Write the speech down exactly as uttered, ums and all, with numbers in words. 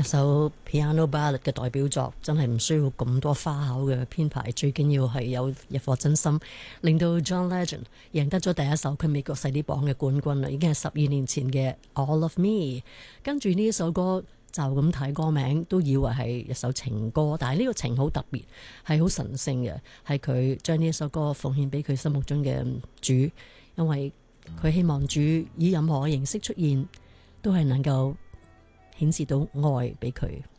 一首 piano ballad 嘅代表作，真係唔需要咁多花巧嘅編排，最緊要係有一顆真心，令到 John Legend 贏得咗第一首佢美國細啲榜嘅冠軍啦，已經係十二年前嘅 All of Me。跟住呢一首歌就咁睇歌名都以為係一首情歌，但係呢個情好特別，係好神聖嘅，係佢將呢一首歌奉獻俾佢心目中嘅主，因為佢希望主以任何嘅形式出現，都係能夠顯示到愛俾佢。